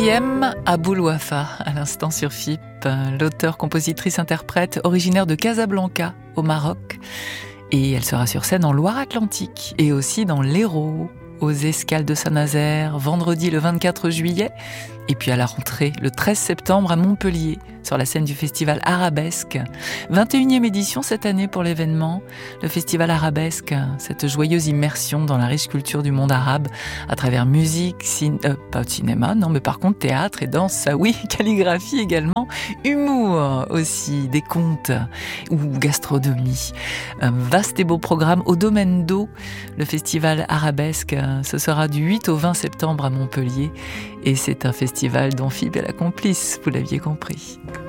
Mariem Aboulouafa, à l'instant sur FIP, l'auteure, compositrice, interprète originaire de Casablanca au Maroc. Et elle sera sur scène en Loire-Atlantique et aussi dans l'Hérault, aux Escales de Saint-Nazaire, vendredi le 24 juillet, et puis à la rentrée le 13 septembre à Montpellier, sur la scène du festival Arabesque. 21e édition cette année pour l'événement. Le festival Arabesque, cette joyeuse immersion dans la riche culture du monde arabe, à travers musique, pas de cinéma, non, mais par contre théâtre et danse, ça oui, calligraphie également, humour aussi, des contes ou gastronomie. Un vaste et beau programme au Domaine d'Eau. Le festival Arabesque, ce sera du 8 au 20 septembre à Montpellier, et c'est un festival dont FIP est la complice, vous l'aviez compris.